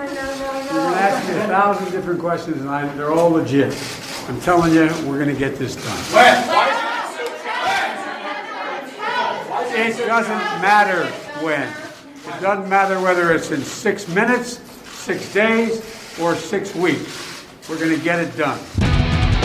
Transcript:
can ask me 1,000 different questions, and they're all legit. I'm telling you, we're going to get this done. It doesn't matter when. It doesn't matter whether it's in 6 minutes, 6 days, or 6 weeks. We're going to get it done.